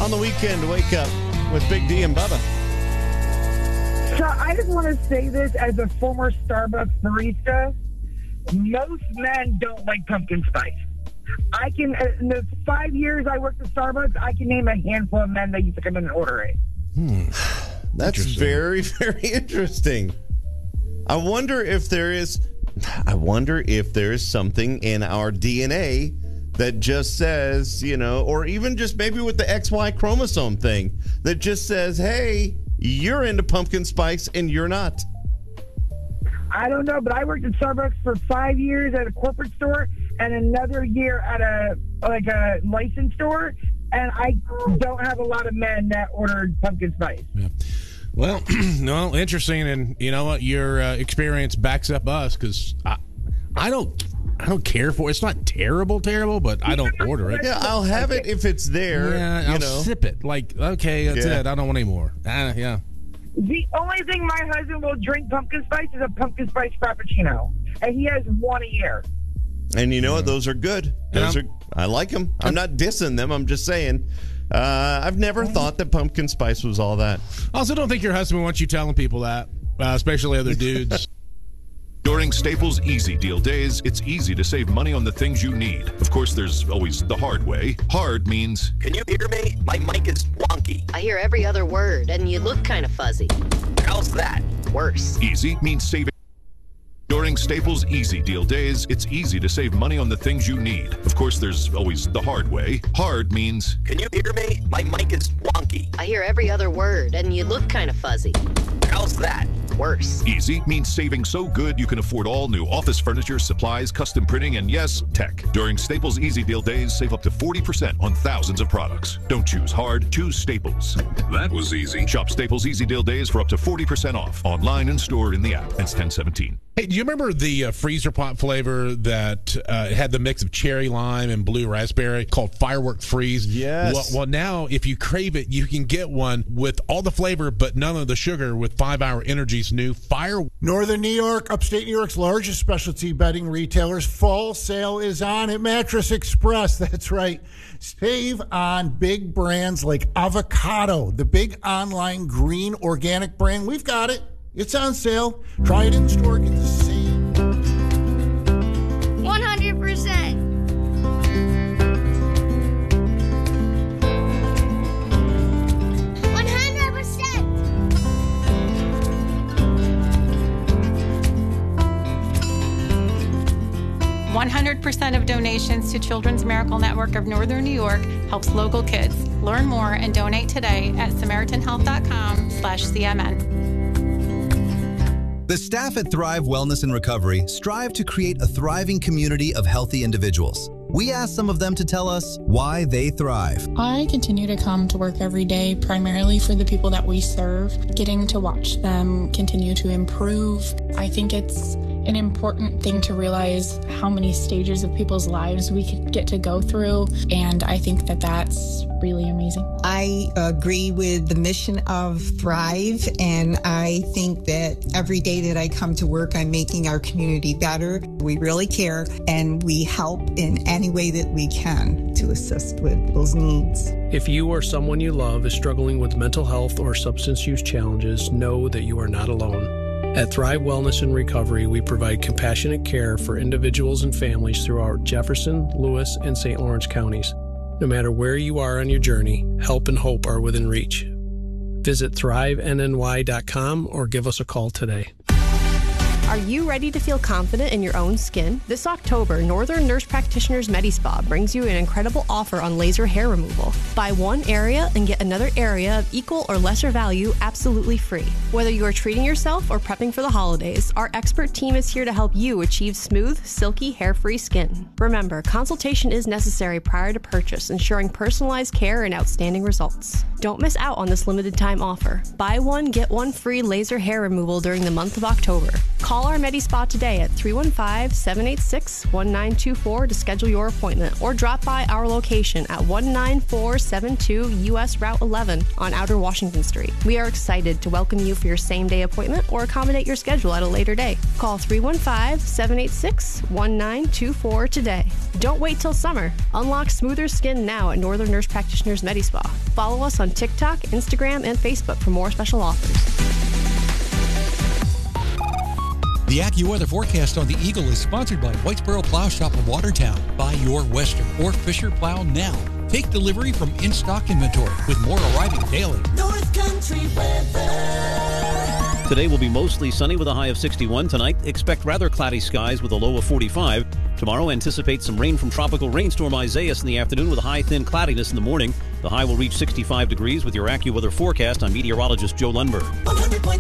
on the weekend. Wake up with Big D and Bubba. So I just want to say this as a former Starbucks barista. Most men don't like pumpkin spice. In the 5 years I worked at Starbucks, I can name a handful of men that used to come in and order it. That's very, very interesting. I wonder if there is something in our DNA that just says, or even just maybe with the XY chromosome thing that just says, hey, you're into pumpkin spice and you're not. I don't know, but I worked at Starbucks for 5 years at a corporate store and another year at a licensed store, and I don't have a lot of men that ordered pumpkin spice. Yeah. Well, no, interesting, and you know what? Your experience backs up us because I don't care for it. It's not terrible, but I don't order it. Yeah, I'll have it if it's there. Yeah, I'll sip it. Like, okay, that's it. I don't want any more. Yeah. The only thing my husband will drink pumpkin spice is a pumpkin spice frappuccino, and he has one a year. And you know what? Those are good. I like them. I'm not dissing them. I'm just saying. I've never thought that pumpkin spice was all that. I also don't think your husband wants you telling people that, especially other dudes. During Staples Easy Deal Days, it's easy to save money on the things you need. Of course, there's always the hard way. Hard means... Can you hear me? My mic is wonky. I hear every other word, and you look kind of fuzzy. How's that? Worse. Easy means saving. During Staples Easy Deal Days, it's easy to save money on the things you need. Of course, there's always the hard way. Hard means... Can you hear me? My mic is wonky. I hear every other word, and you look kind of fuzzy. How's that? Worse. Easy means saving so good you can afford all new office furniture, supplies, custom printing, and yes, tech. During Staples Easy Deal Days, save up to 40% on thousands of products. Don't choose hard, choose Staples. That was easy. Shop Staples Easy Deal Days for up to 40% off. Online and store in the app. It's 10/17. Hey, do you remember the freezer pop flavor that had the mix of cherry lime and blue raspberry called Firework Freeze? Yes. Well, now if you crave it, you can get one with all the flavor but none of the sugar with 5 Hour Energy's new Fire. Northern New York, upstate New York's largest specialty bedding retailers. Fall sale is on at Mattress Express. That's right. Save on big brands like Avocado, the big online green organic brand. We've got it. It's on sale. Try it in store. Get the same. 100%. 100% of donations to Children's Miracle Network of Northern New York helps local kids. Learn more and donate today at SamaritanHealth.com/CMN. The staff at Thrive Wellness and Recovery strive to create a thriving community of healthy individuals. We asked some of them to tell us why they thrive. I continue to come to work every day, primarily for the people that we serve, getting to watch them continue to improve. I think it's an important thing to realize how many stages of people's lives we could get to go through, and I think that that's really amazing. I agree with the mission of Thrive, and I think that every day that I come to work, I'm making our community better. We really care, and we help in any way that we can to assist with those needs. If you or someone you love is struggling with mental health or substance use challenges, know that you are not alone. At Thrive Wellness and Recovery, we provide compassionate care for individuals and families throughout Jefferson, Lewis, and St. Lawrence counties. No matter where you are on your journey, help and hope are within reach. Visit thrivenny.com or give us a call today. Are you ready to feel confident in your own skin? This October, Northern Nurse Practitioners MediSpa brings you an incredible offer on laser hair removal. Buy one area and get another area of equal or lesser value absolutely free. Whether you are treating yourself or prepping for the holidays, our expert team is here to help you achieve smooth, silky, hair-free skin. Remember, consultation is necessary prior to purchase, ensuring personalized care and outstanding results. Don't miss out on this limited time offer. Buy one, get one free laser hair removal during the month of October. Call our MediSpa today at 315-786-1924 to schedule your appointment, or drop by our location at 19472 U.S. Route 11 on Outer Washington Street. We are excited to welcome you for your same-day appointment or accommodate your schedule at a later day. Call 315-786-1924 today. Don't wait till summer. Unlock smoother skin now at Northern Nurse Practitioners MediSpa. Follow us on TikTok, Instagram, and Facebook for more special offers. The AccuWeather forecast on the Eagle is sponsored by Whitesboro Plow Shop of Watertown. Buy your Western or Fisher plow now. Take delivery from in-stock inventory with more arriving daily. North Country weather. Today will be mostly sunny with a high of 61. Tonight, expect rather cloudy skies with a low of 45. Tomorrow, anticipate some rain from tropical rainstorm Isaias in the afternoon with a high thin cloudiness in the morning. The high will reach 65 degrees with your AccuWeather forecast. I'm meteorologist Joe Lundberg. 100.7